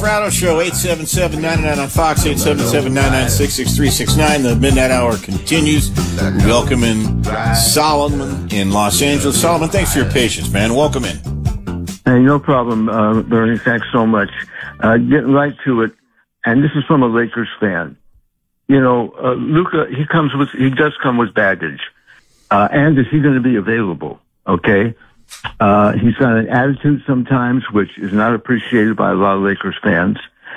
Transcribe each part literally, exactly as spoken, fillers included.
Fratto Show, eight seven seven, nine nine on Fox, eight seven seven, nine nine six, six three six nine. The Midnight Hour continues. We welcome in Solomon in Los Angeles. Solomon, thanks for your patience, man. Welcome in. Hey, no problem, uh, Bernie. Thanks so much. Uh, getting right to it, and this is from a Lakers fan. You know, uh, Luka, he comes with, he does come with baggage. Uh, and is he going to be available? Okay. Uh, he's got an attitude sometimes, which is not appreciated by a lot of Lakers fans.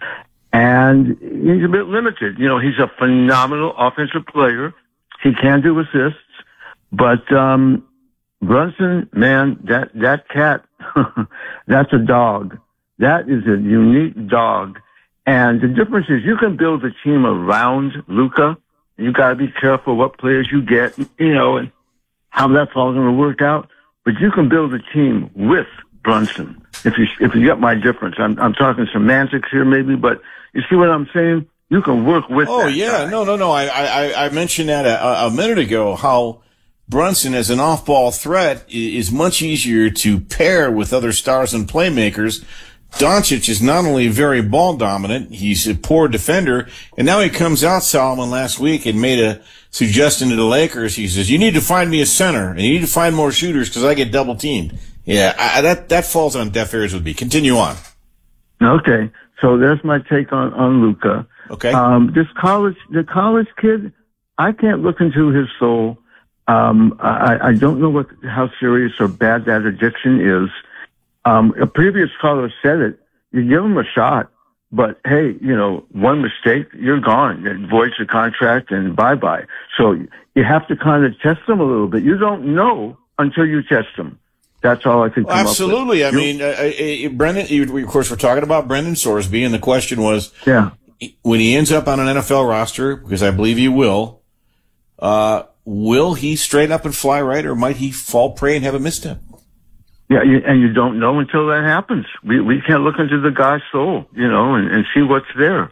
And he's a bit limited. You know, he's a phenomenal offensive player. He can do assists, but, um, Brunson, man, that, that cat, that's a dog. That is a unique dog. And the difference is you can build a team around Luka. You got to be careful what players you get, you know, and how that's all going to work out. But you can build a team with Brunson. If you if you get my difference, I'm I'm talking semantics here maybe, but you see what I'm saying? You can work with. Oh that yeah, guy. no, no, no. I I I mentioned that a, a minute ago. How Brunson, as an off-ball threat, is much easier to pair with other stars and playmakers. Doncic is not only very ball dominant, he's a poor defender, and now he comes out, Solomon, last week and made a suggestion to the Lakers. He says, you need to find me a center, and you need to find more shooters because I get double teamed. Yeah, I, that that falls on deaf ears with me. Continue on. Okay, so there's my take on, on Luka. Okay. Um, this college, the college kid, I can't look into his soul. Um, I, I don't know what how serious or bad that addiction is. Um, a previous caller said it. You give him a shot, but hey, you know, one mistake, you're gone. It voids the contract and bye-bye. So you have to kind of test them a little bit. You don't know until you test them. That's all I can come well, absolutely. up with. I mean, uh, uh, Brendan, you, of course, we're talking about Brendan Sorsby, and the question was, yeah, when he ends up on an N F L roster, because I believe he will, uh, will he straight up and fly right, or might he fall prey and have a misstep? Yeah, you, and you don't know until that happens. We we can't look into the guy's soul, you know, and, and see what's there.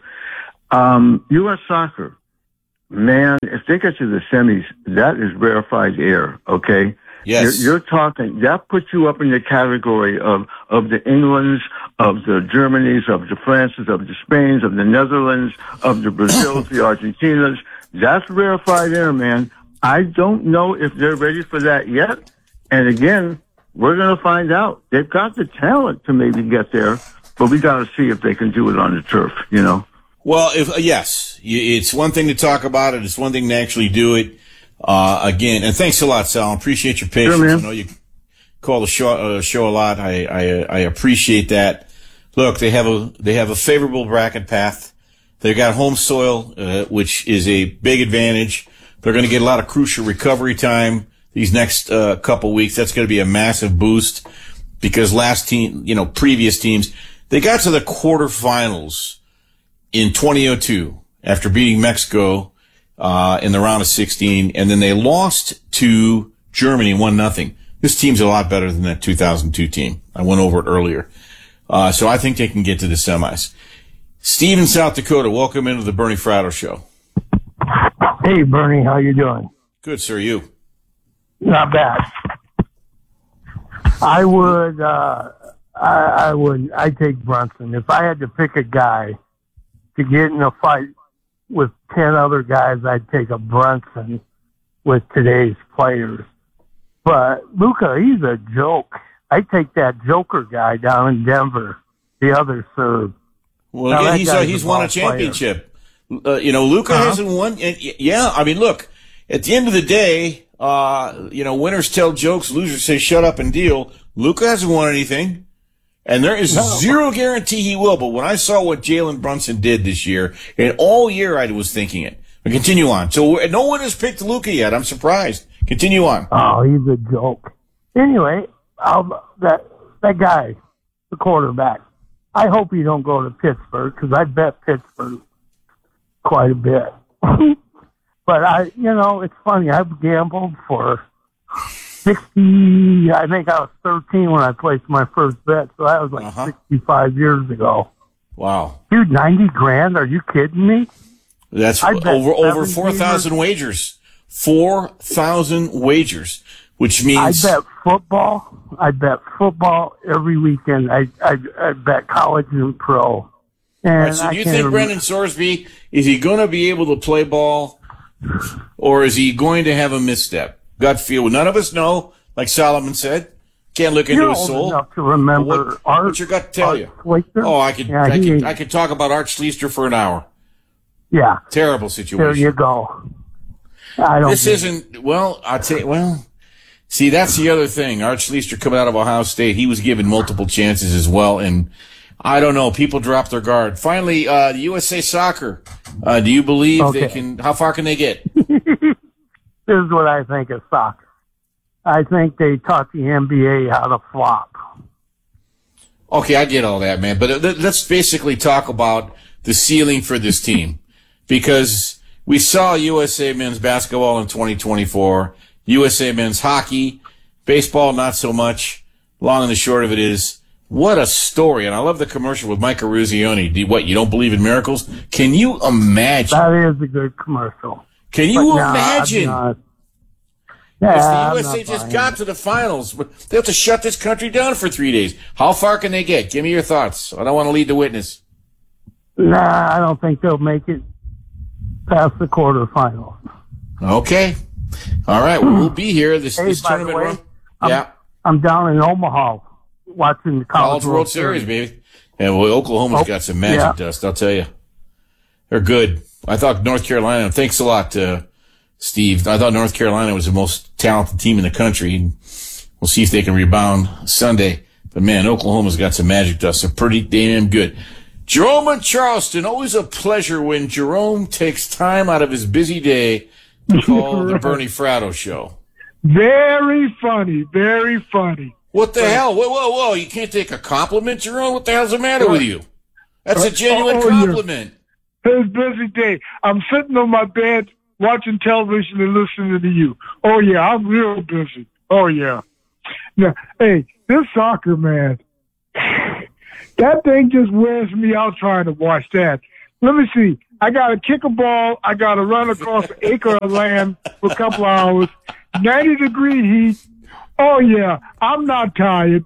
Um, U S Soccer, man, if they get to the semis, that is rarefied air, okay? Yes. You're, you're talking, that puts you up in the category of, of the Englands, of the Germanys, of the Frances, of the Spains, of the Netherlands, of the Brazils, the Argentinas. That's rarefied air, man. I don't know if they're ready for that yet. And again, we're going to find out. They've got the talent to maybe get there, but we got to see if they can do it on the turf, you know? Well, if, uh, yes, it's one thing to talk about it. It's one thing to actually do it. Uh, again, and thanks a lot, Sal. I appreciate your patience. Sure, man. I know you call the show, uh, show a lot. I, I, I appreciate that. Look, they have a, they have a favorable bracket path. They've got home soil, uh, which is a big advantage. They're going to get a lot of crucial recovery time these next uh, couple weeks. That's going to be a massive boost because last team, you know, previous teams, they got to the quarterfinals in twenty oh two after beating Mexico uh in the round of sixteen, and then they lost to Germany one nothing. This team's a lot better than that two thousand two team. I went over it earlier. Uh so I think they can get to the semis. Steve in South Dakota, welcome into the Bernie Fratto Show. Hey, Bernie, how you doing? Good, sir. You? Not bad. I would, uh, I, I would, I'd take Brunson. If I had to pick a guy to get in a fight with ten other guys, I'd take a Brunson with today's players. But Luka, he's a joke. I'd take that Joker guy down in Denver, the other Serb. Well, now, again, he's, uh, he's won a player. championship. Uh, you know, Luka Uh-huh. hasn't won. And, yeah, I mean, look, at the end of the day, Uh, you know, winners tell jokes, losers say shut up and deal. Luka hasn't won anything, and there is No. zero guarantee he will. But when I saw what Jalen Brunson did this year, and all year I was thinking it. But continue on. So no one has picked Luka yet. I'm surprised. Continue on. Oh, he's a joke. Anyway, I'll, that that guy, the quarterback, I hope he don't go to Pittsburgh because I bet Pittsburgh quite a bit. But I, you know, it's funny. I've gambled for sixty. I think I was thirteen when I placed my first bet, so that was like Uh-huh. sixty-five years ago. Wow, Dude, ninety grand? Are you kidding me? that's I bet over over seventeen four thousand wagers. Four thousand wagers, which I means bet football. I bet football every weekend. I I, I bet college and pro. And All right, so I do you can't think remember- Brendan Sorsby, is he going to be able to play ball, or is he going to have a misstep? Gut feel. None of us know, like Solomon said. Can't look into You're his old soul. enough to remember What, Art. what's your gut tell Art you? Schweitzer? Oh, I could, Yeah, I he- could, I could talk about Art Schleister for an hour. Yeah, Terrible there situation. you go. I don't. This think- isn't, well, I'll tell you, well, see, that's the other thing. Art Schleister coming out of Ohio State, he was given multiple chances as well, and I don't know, people dropped their guard. Finally, uh, the U S A Soccer, uh, do you believe Okay. they can, how far can they get? This is what I think of soccer. I think they taught the N B A how to flop. Okay, I get all that, man, but let- let's basically talk about the ceiling for this team, because we saw U S A men's basketball in twenty twenty-four, U S A men's hockey, baseball not so much. Long and the short of it is, what a story. And I love the commercial with Mike Eruzione. Do, what, you don't believe in miracles? Can you imagine? That is a good commercial. Can But you no, I'm imagine? not- Because Yeah, the I'm U S A not just buying got it. to the finals. But they have to shut this country down for three days. How far can they get? Give me your thoughts. I don't want to lead the witness. Nah, I don't think they'll make it past the quarterfinals. Okay. All right. Well, we'll be here. This, Hey, this by the tournament way, run. I'm, Yeah. I'm down in Omaha watching the College, College World Series, baby. And well, Oklahoma's Oh, got some magic yeah. dust, I'll tell you. They're good. I thought North Carolina, thanks a lot, uh, Steve. I thought North Carolina was the most talented team in the country. And we'll see if they can rebound Sunday. But man, Oklahoma's got some magic dust. They're pretty damn good. Jerome in Charleston, always a pleasure when Jerome takes time out of his busy day to call the Bernie Fratto Show. Very funny, very funny. What the hell? Whoa, whoa, whoa. You can't take a compliment, Jerome? What the hell's the matter with you? That's a genuine Oh, yeah. compliment. It was a busy day. I'm sitting on my bed watching television and listening to you. Oh, yeah, I'm real busy. Oh, yeah. Now, hey, this soccer, man, that thing just wears me out trying to watch that. Let me see. I got to kick a ball. I got to run across an acre of land for a couple hours. ninety degree heat. Oh, yeah, I'm not tired.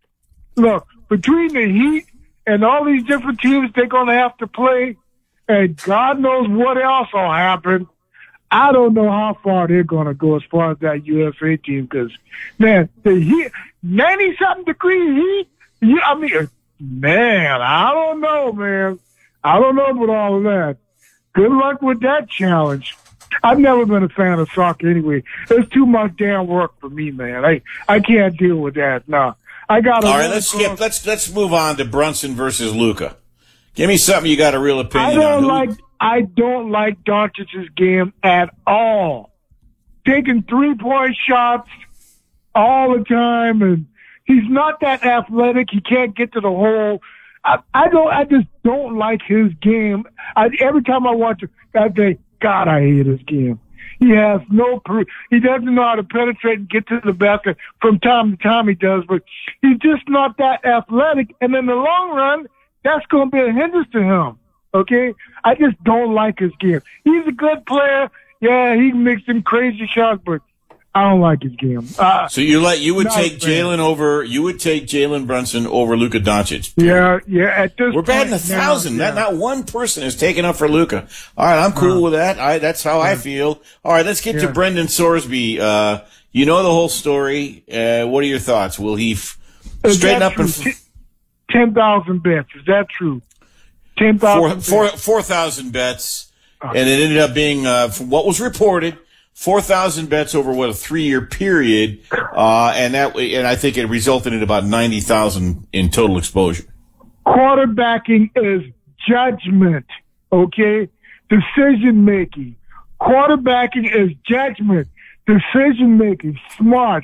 Look, between the heat and all these different teams they're going to have to play, and God knows what else will happen, I don't know how far they're going to go as far as that U S A team because, man, the heat, ninety-something degree heat, you, I mean, man, I don't know, man. I don't know about all of that. Good luck with that challenge. I've never been a fan of soccer anyway. It's too much damn work for me, man. I, I can't deal with that. No. I got to All right, let's skip. Let's let's move on to Brunson versus Luka. Give me something you got a real I opinion on. don't Who- like I don't like Doncic's game at all. Taking three point shots all the time, and he's not that athletic. He can't get to the hole. I, I don't. I just don't like his game. I, every time I watch it, I think, God, I hate his game. He has no proof. He doesn't know how to penetrate and get to the basket. From time to time he does, but he's just not that athletic. And in the long run, that's going to be a hindrance to him. Okay? I just don't like his game. He's a good player. Yeah, he makes some crazy shots, but I don't like his game. Uh, So you let you would Not take a fan. Jalen over. You would take Jalen Brunson over Luka Doncic. yeah, yeah. At this We're batting a point now, thousand. yeah. Not not one person is taking up for Luka. All right, I'm cool with that. I that's how I feel. All right, let's get to Yeah. Brendan Sorsby. Uh, you know the whole story. Uh, what are your thoughts? Will he f- Is straighten that up and true? f- ten thousand bets. Is that true? Ten four thousand. four four thousand bets, and it ended up being uh, from what was reported. Four thousand bets over what a three-year period, uh, and that and I think it resulted in about ninety thousand in total exposure. Quarterbacking is judgment, okay? Decision making. Quarterbacking is judgment. Decision making. Smart.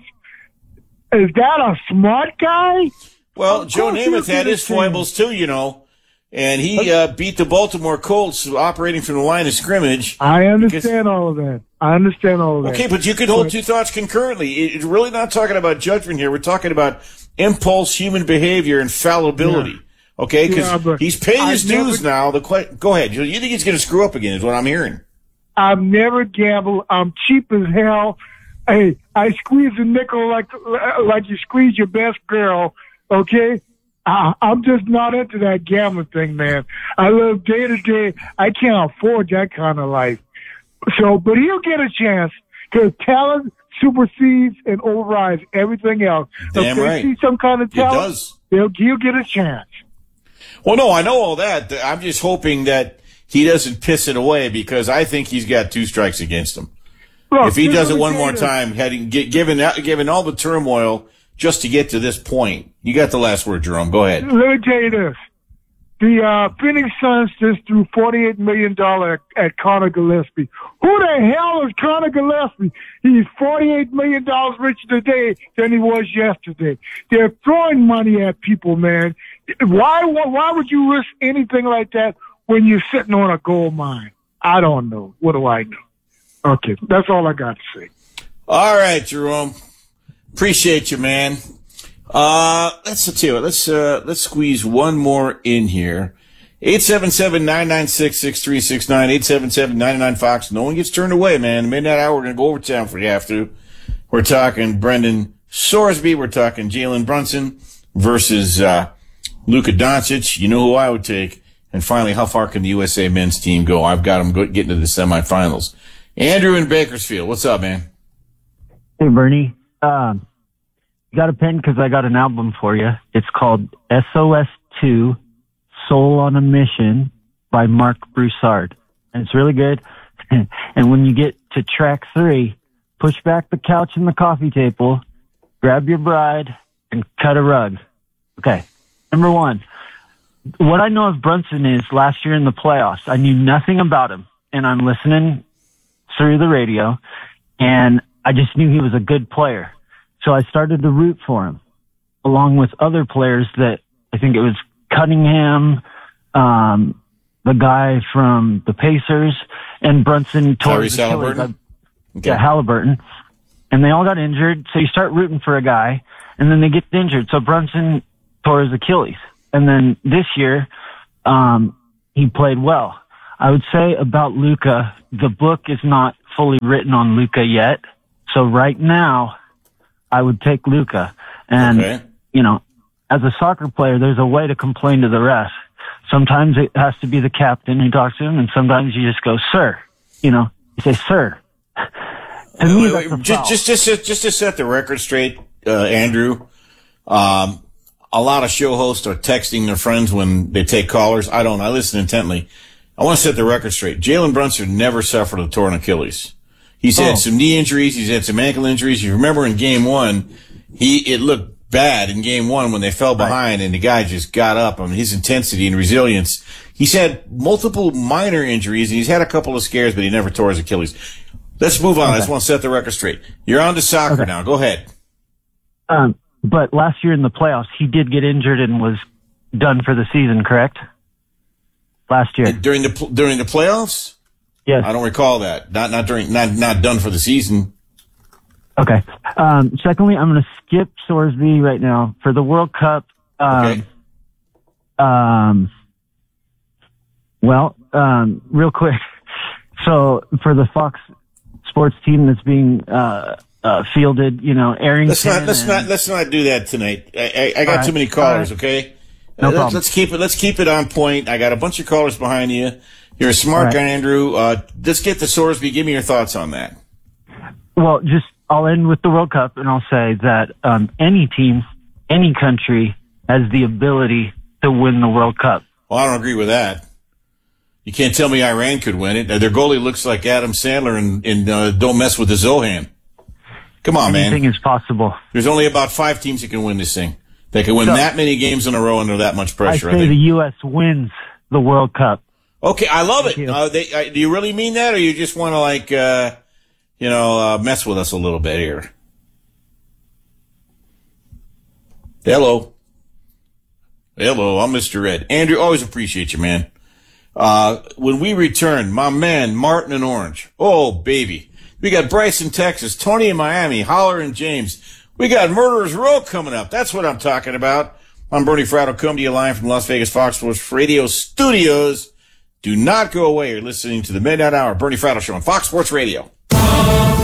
Is that a smart guy? Well, Of Joe course Namath he's had gonna his foibles too, you know, and he uh, beat the Baltimore Colts operating from the line of scrimmage. I understand all of that. I understand all of that. Okay, but you could hold two thoughts concurrently. It- It's really not talking about judgment here. We're talking about impulse, human behavior, and fallibility. Okay, because Yeah, but he's paying his I've never- dues now. The que- go ahead. You you think he's going to screw up again? Is what I'm hearing. I've never gambled. I'm cheap as hell. Hey, I squeeze a nickel like like you squeeze your best girl. Okay, I, I'm just not into that gambling thing, man. I live day to day. I can't afford that kind of life. So, but he'll get a chance because talent supersedes and overrides everything else. Damn if they right. see some kind of It talent, does. He'll, he'll get a chance. Well, no, I know all that. I'm just hoping that he doesn't piss it away because I think he's got two strikes against him. Look, If he does it let me one tell more you this. time, heading, gi- given given all the turmoil just to get to this point, you got the last word, Jerome. Go ahead. Let me tell you this. The uh, Phoenix Suns just threw forty-eight million dollars at, at Connor Gillespie. Who the hell is Connor Gillespie? He's forty-eight million dollars richer today than he was yesterday. They're throwing money at people, man. Why, why, why would you risk anything like that when you're sitting on a gold mine? I don't know. What do I know? Okay, that's all I got to say. All right, Jerome. Appreciate you, man. Uh, let's tell you what, let's, uh, let's squeeze one more in here. eight seven seven, nine nine six, six three six nine, eight seven seven, nine nine Fox. No one gets turned away, man. Midnight hour, we're going to go overtime if we have to. We're talking Brendan Sorsby. We're talking Jalen Brunson versus, uh, Luka Doncic. You know who I would take. And finally, how far can the U S A men's team go? I've got them go- getting to the semifinals. Andrew in Bakersfield. What's up, man? Hey, Bernie. Um, you got a pen? Because I got an album for you. It's called S O S two, Soul on a Mission by Mark Broussard. And it's really good. And when you get to track three, push back the couch and the coffee table, grab your bride, and cut a rug. Okay. Number one. What I know of Brunson is last year in the playoffs, I knew nothing about him. And I'm listening through the radio, and I just knew he was a good player. So I started to root for him, along with other players that I think it was Cunningham, um, the guy from the Pacers, and Brunson tore his Tyrese Achilles. Halliburton? I- Okay. Yeah, Halliburton. And they all got injured, so you start rooting for a guy, and then they get injured. So Brunson tore his Achilles. And then this year, um, he played well. I would say about Luka, the book is not fully written on Luka yet. So right now, I would take Luka. And, Okay. you know, as a soccer player, there's a way to complain to the ref. Sometimes it has to be the captain who talks to him, and sometimes you just go, sir. You know, you say, sir. To me, that's a foul. Just, just, just, just to set the record straight, uh, Andrew, um, a lot of show hosts are texting their friends when they take callers. I don't. I listen intently. I want to set the record straight. Jalen Brunson never suffered a torn Achilles. He's had Oh. some knee injuries. He's had some ankle injuries. You remember in game one, he it looked bad in game one when they fell behind and the guy just got up. I mean, his intensity and resilience. He's had multiple minor injuries and he's had a couple of scares, but he never tore his Achilles. Let's move on. I just want to set the record straight. You're on to soccer Okay. now. Go ahead. Um, but last year in the playoffs, he did get injured and was done for the season, correct? Last year. During the pl- during the playoffs? Yes. I don't recall that. Not not during not not done for the season. Okay. Um, secondly, I'm going to skip Sorsby right now for the World Cup. Um, Okay. Um, well, um, real quick. So for the Fox Sports team that's being uh, uh, fielded, you know, Arrington. Let's not let's and- not let's not do that tonight. I I, I got All too right. many callers. All Okay. No Uh, let's, problem. let's keep it let's keep it on point. I got a bunch of callers behind you. You're a smart All right. guy, Andrew. Uh, let's get to Sorsby. Give me your thoughts on that. Well, just I'll end with the World Cup, and I'll say that um, any team, any country has the ability to win the World Cup. Well, I don't agree with that. You can't tell me Iran could win it. Uh, Their goalie looks like Adam Sandler and, and uh, don't mess with the Zohan. Come on, Anything man. is possible. There's only about five teams that can win this thing. They can win So- that many games in a row under that much I pressure. say I think. the U S wins the World Cup. Okay, I love it. Thank you. Uh, they, uh, do you really mean that, or you just want to like, uh, you know, uh, mess with us a little bit here? Hello, hello. I'm Mister Ed. Andrew, always appreciate you, man. Uh, when we return, my man Martin in Orange. Oh, baby, we got Bryce in Texas, Tony in Miami, Holler and James. We got Murderers Row coming up. That's what I'm talking about. I'm Bernie Fratto, coming to you live from Las Vegas Fox Sports Radio Studios. Do not go away. You're listening to the Midnight Hour, Bernie Fratto Show on Fox Sports Radio. Di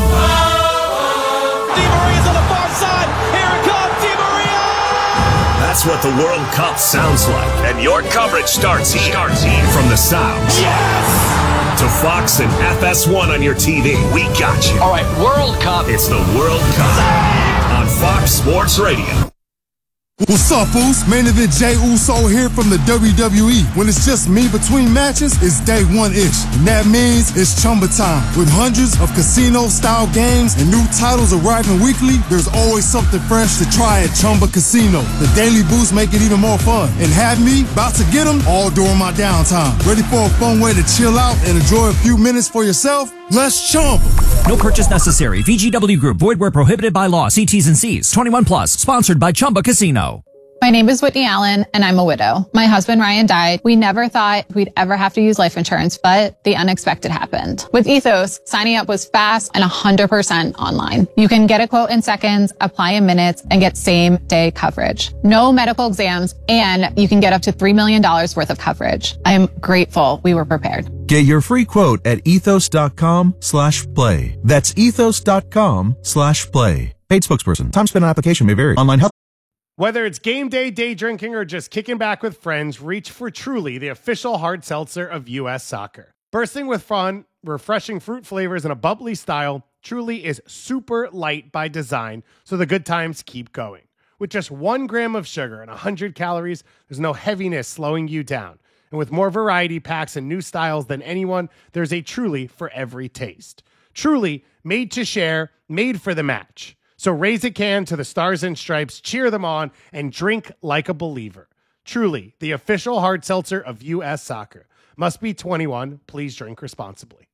Maria's on the far side. Here it comes, Di Maria! That's That's what the World Cup sounds like. And your coverage starts here. Starts here. From the sounds. Yes! To Fox and F S one on your T V. We got you. All right, World Cup. It's the World Cup on Fox Sports Radio. What's up, Foos? Main event Jey Uso here from the W W E. When it's just me between matches, it's day one-ish. And that means it's Chumba time. With hundreds of casino-style games and new titles arriving weekly, there's always something fresh to try at Chumba Casino. The daily boosts make it even more fun. And have me about to get them all during my downtime. Ready for a fun way to chill out and enjoy a few minutes for yourself? Let's Chumba. No purchase necessary. V G W Group. Void where prohibited by law. See T's and C's. twenty-one plus. Sponsored by Chumba Casino. My name is Whitney Allen, and I'm a widow. My husband, Ryan, died. We never thought we'd ever have to use life insurance, but the unexpected happened. With Ethos, signing up was fast and one hundred percent online. You can get a quote in seconds, apply in minutes, and get same-day coverage. No medical exams, and you can get up to three million dollars worth of coverage. I am grateful we were prepared. Get your free quote at ethos.com slash play. That's ethos.com slash play. Paid spokesperson. Time spent on application may vary. Online help. Whether it's game day, day drinking, or just kicking back with friends, reach for Truly, the official hard seltzer of U S Soccer. Bursting with fun, refreshing fruit flavors, and a bubbly style, Truly is super light by design, so the good times keep going. With just one gram of sugar and one hundred calories, there's no heaviness slowing you down. And with more variety packs and new styles than anyone, there's a Truly for every taste. Truly, made to share, made for the match. So raise a can to the Stars and Stripes, cheer them on, and drink like a believer. Truly, the official hard seltzer of U S Soccer. Must be twenty-one. Please drink responsibly.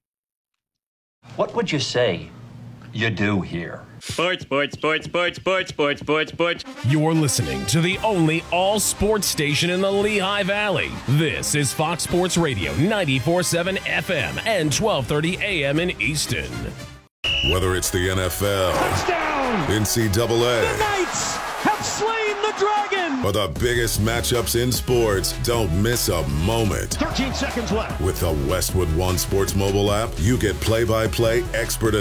What would you say you do here? Sports, sports, sports, sports, sports, sports, sports, sports. You're listening to the only all-sports station in the Lehigh Valley. This is Fox Sports Radio, ninety-four point seven F M and twelve thirty A M in Easton. Whether it's the N F L, touchdown, N C double A, the Knights have slain the dragon, or the biggest matchups in sports, don't miss a moment. thirteen seconds left. With the Westwood One Sports mobile app, you get play-by-play expert